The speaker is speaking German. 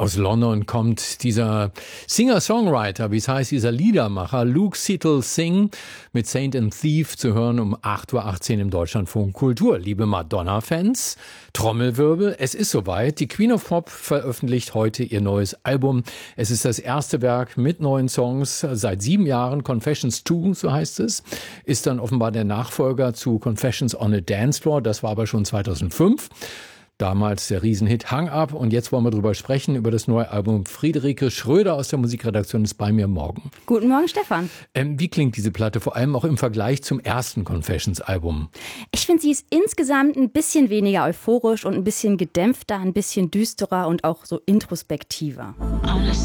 Aus London kommt dieser Singer-Songwriter, wie es heißt, dieser Liedermacher, Luke Seattle Singh mit Saint and Thief zu hören um 8.18 Uhr im Deutschlandfunk Kultur. Liebe Madonna-Fans, Trommelwirbel, es ist soweit. Die Queen of Pop veröffentlicht heute ihr neues Album. Es ist das erste Werk mit neuen Songs seit 7 Jahren. Confessions 2, so heißt es, ist dann offenbar der Nachfolger zu Confessions on a Dance Floor. Das war aber schon 2005. Damals der Riesenhit Hang Up. Und jetzt wollen wir drüber sprechen, über das neue Album. Friederike Schröder aus der Musikredaktion ist bei mir morgen. Guten Morgen, Stefan. Wie klingt diese Platte, vor allem auch im Vergleich zum ersten Confessions-Album? Ich finde, sie ist insgesamt ein bisschen weniger euphorisch und ein bisschen gedämpfter, ein bisschen düsterer und auch so introspektiver.